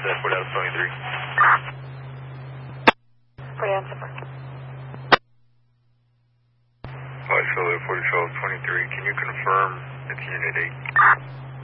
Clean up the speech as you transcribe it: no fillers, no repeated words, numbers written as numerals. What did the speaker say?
Port out of 23. Port out of 5 Solo 40 23. Can you confirm it's Unit 8?